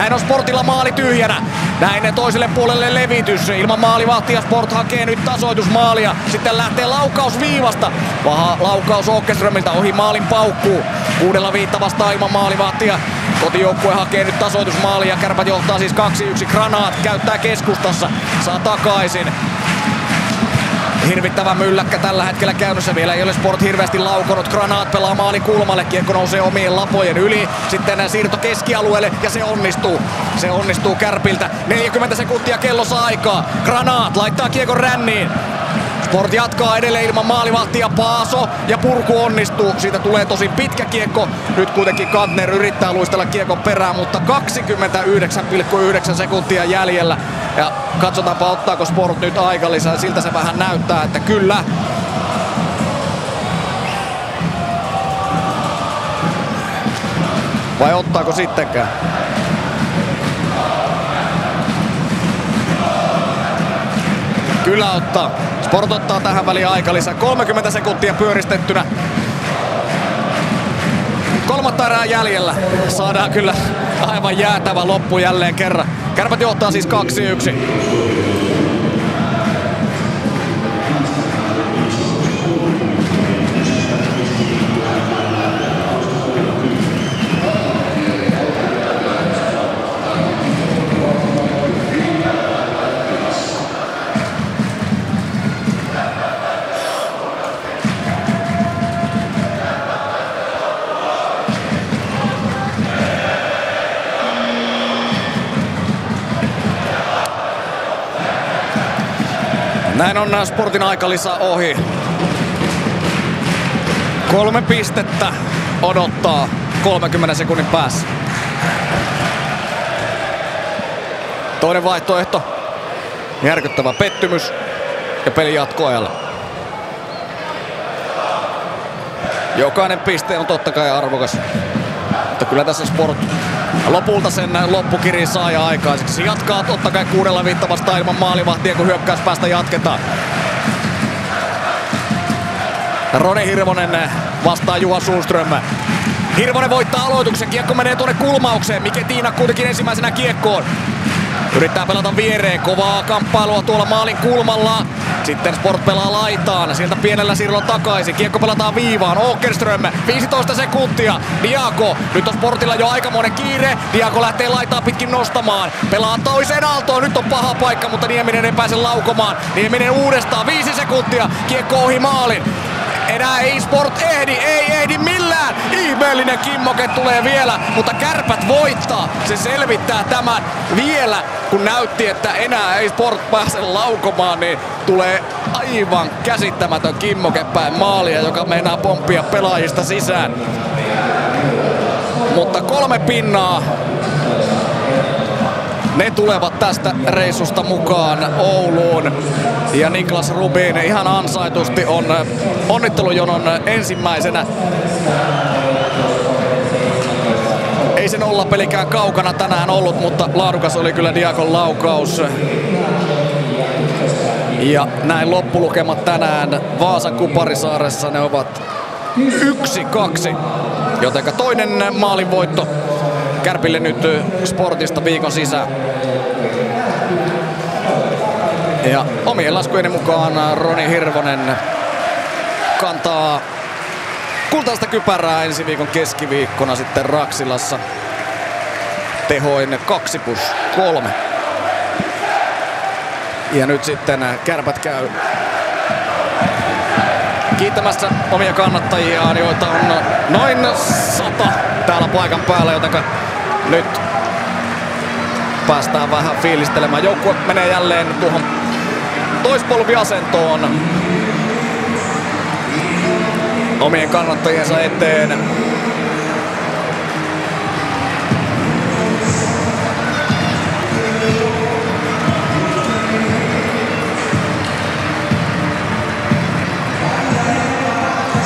Näin on Sportilla maali tyhjänä. Näin toiselle puolelle levitys. Ilman maalivahtia Sport hakee nyt tasoitusmaalia. Sitten lähtee laukaus viivasta. Paha laukaus Åkerströmiltä ohi maalin paukkuu. 6-5 vastaan ilman maalivahtia. Kotijoukkue hakee nyt tasoitusmaalia. Kärpät johtaa siis 2-1. Granaat käyttää keskustassa. Saa takaisin. Hirvittävä mylläkkä tällä hetkellä käynnissä. Vielä ei ole Sport hirveästi laukonut. Granaat pelaa maalin kulmalle. Kiekko nousee omien lapojen yli. Sitten siirto keskialueelle ja se onnistuu. Se onnistuu Kärpiltä. 40 sekuntia kellossa aikaa. Granaat laittaa kiekon ränniin. Sport jatkaa edelleen ilman maalivahtia. Paaso ja purku onnistuu. Siitä tulee tosi pitkä kiekko. Nyt kuitenkin Kantner yrittää luistella kiekon perään, mutta 29,9 sekuntia jäljellä. Ja katsotaanpa ottaako Sport nyt aikalisää. Siltä se vähän näyttää, että kyllä. Vai ottaako sittenkään? Kyllä ottaa. Sport ottaa tähän väliin aikalisää. 30 sekuntia pyöristettynä. Kolmatta erää jäljellä. Saadaan kyllä aivan jäätävä loppu jälleen kerran. Kärpät johtaa siis 2-1. Näin on Sportin aikalisä ohi. 3 pistettä odottaa 30 sekunnin päässä. Toinen vaihtoehto. Järkyttävä pettymys ja peli jatkoajalla. Jokainen piste on totta kai arvokas. Mutta kyllä tässä Sport lopulta sen loppukirin saa ja aikaiseksi. Jatkaa totta kai 6-5 vastaan ilman maalivahtia, kun hyökkäyspäästä jatketaan. Roni Hirvonen vastaa Juha Sundström. Hirvonen voittaa aloituksen, kiekko menee tuonne kulmaukseen. Mike Tiina kuitenkin ensimmäisenä kiekkoon. Yrittää pelata viereen, kovaa kamppailua tuolla maalin kulmalla. Sitten Sport pelaa laitaan, sieltä pienellä siirrolla takaisin. Kiekko pelataan viivaan, Åkerström, 15 sekuntia. Diaco, nyt on Sportilla jo aikamoinen kiire. Diaco lähtee laitaa pitkin nostamaan. Pelaa toiseen aaltoon, nyt on paha paikka, mutta Nieminen ei pääse laukomaan. Nieminen uudestaan, 5 sekuntia, kiekko ohi maalin. Enää ei Sport ei ehdi millään. Ihmeellinen kimmoke tulee vielä, mutta Kärpät voittaa. Se selvittää tämän vielä, kun näytti, että enää ei Sport pääse laukomaan, niin tulee aivan käsittämätön kimmoke päin maalia, joka meinaa pomppia pelaajista sisään. Mutta 3 pinnaa. Ne tulevat tästä reissusta mukaan Ouluun. Ja Niklas Rubin ihan ansaitusti on onnittelujonon ensimmäisenä. Ei se nollapelikään kaukana tänään ollut, mutta laadukas oli kyllä Diacon laukaus. Ja näin loppulukemat tänään Vaasan Kuparisaaressa, ne ovat 1-2. Jotenka toinen maalinvoitto Kärpille nyt Sportista viikon sisään. Ja omien laskujeni mukaan Roni Hirvonen kantaa kultaista kypärää ensi viikon keskiviikkona sitten Raksilassa. Tehoin 2+3. Ja nyt sitten Kärpät käy kiittämässä omia kannattajiaan, joita on noin 100 täällä paikan päällä, jotenka nyt päästään vähän fiilistelemään. Joukkue menee jälleen tuohon toispolviasentoon omien kannattajiensa eteen.